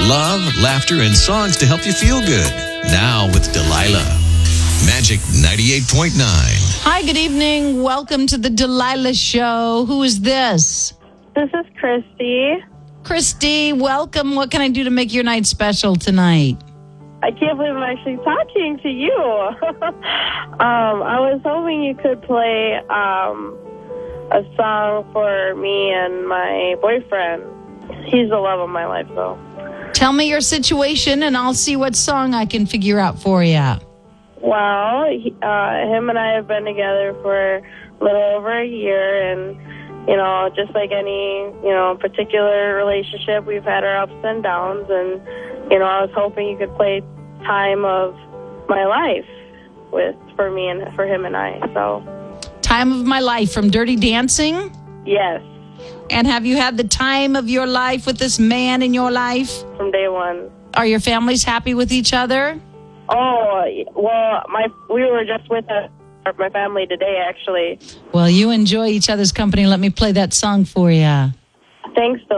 love, laughter, and songs to help you feel good. Now with Delilah. Magic 98.9. Hi, good evening. Welcome to the Delilah Show. Who is this? This is Christy. Christy, welcome. What can I do to make your night special tonight? I can't believe I'm actually talking to you. I was hoping you could play a song for me and my boyfriend. He's the love of my life, though. Tell me your situation, and I'll see what song I can figure out for you. Well, him and I have been together for a little over a year, and, just like any, particular relationship, we've had our ups and downs, and, I was hoping you could play Time of My Life for me and for him and I, so. Time of My Life from Dirty Dancing? Yes. And have you had the time of your life with this man in your life? From day one. Are your families happy with each other? Oh, well, we were just with my family today, actually. Well, you enjoy each other's company. Let me play that song for you. Thanks,